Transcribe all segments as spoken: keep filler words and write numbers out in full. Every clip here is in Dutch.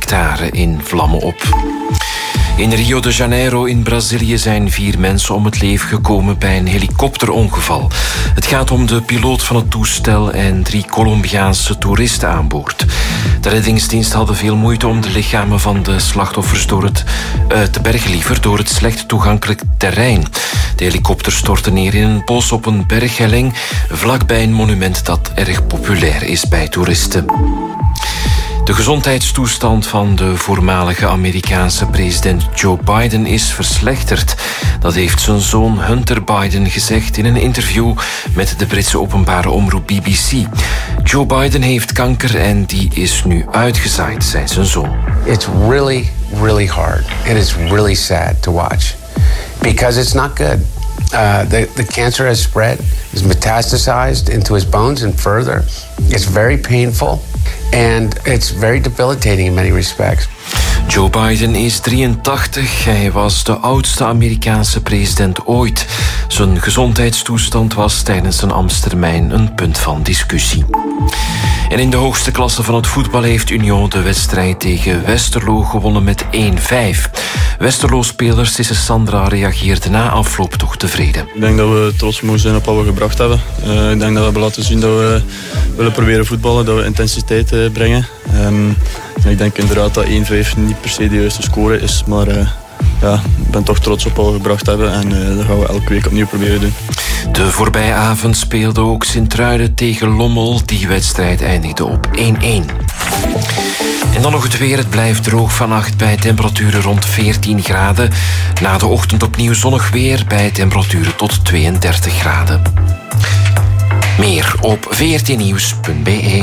hectare in vlammen op. In Rio de Janeiro in Brazilië zijn vier mensen om het leven gekomen bij een helikopterongeval. Het gaat om de piloot van het toestel en drie Colombiaanse toeristen aan boord. De reddingsdienst hadden veel moeite om de lichamen van de slachtoffers door het, uh, te bergen liever door het slecht toegankelijk terrein. De helikopter stortte neer in een bos op een berghelling vlakbij een monument dat erg populair is bij toeristen. De gezondheidstoestand van de voormalige Amerikaanse president Joe Biden is verslechterd. Dat heeft zijn zoon Hunter Biden gezegd in een interview met de Britse openbare omroep B B C. Joe Biden heeft kanker en die is nu uitgezaaid, zei zijn zoon. It's really, really hard. It is really sad to watch. Because it's not good. Uh, the, the cancer has spread, is metastasized into his bones and further. It's very painful. And it's very debilitating in many respects. Joe Biden is drieëntachtig. Hij was de oudste Amerikaanse president ooit. Zijn gezondheidstoestand was tijdens zijn ambtstermijn een punt van discussie. En in de hoogste klasse van het voetbal heeft Union de wedstrijd tegen Westerlo gewonnen met één vijf. Westerlo-speler Sisse Sandra reageerde na afloop toch tevreden. Ik denk dat we trots mogen zijn op wat we gebracht hebben. Uh, ik denk dat we hebben laten zien dat we willen proberen voetballen, dat we intensiteit uh, brengen. Um, ik denk inderdaad dat één vijf niet per se de juiste score is, maar uh, ja, ik ben toch trots op wat we gebracht hebben en uh, dat gaan we elke week opnieuw proberen doen. De voorbije avond speelde ook Sint-Truiden tegen Lommel. Die wedstrijd eindigde op één-één. En dan nog het weer. Het blijft droog vannacht bij temperaturen rond veertien graden. Na de ochtend opnieuw zonnig weer bij temperaturen tot tweeëndertig graden. Meer op veertien nieuws punt b e.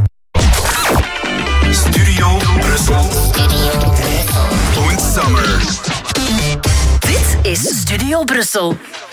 Studio Brussel. Studio Summer. Dit is Studio Brussel.